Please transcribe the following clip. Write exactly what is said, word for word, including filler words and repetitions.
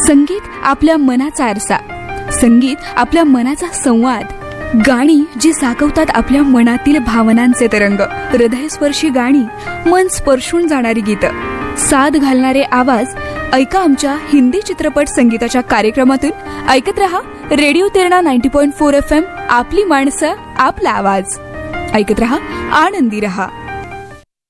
संगीत आपल्या मनाचा आरसा, संगीत आपल्या मनाचा संवाद, गाणी जी जागवतात आपल्या मनातील भावनांचे तरंग, हृदयस्पर्शी गाणी, मन स्पर्शून जाणारी गीतं, साद घालणारे आवाज. ऐका आमच्या हिंदी चित्रपट संगीताच्या कार्यक्रमातून. ऐकत रहा radio Terna ninety point four F M. आपली माणसं, आपला आवाज. ऐकत रहा, आनंदी रहा.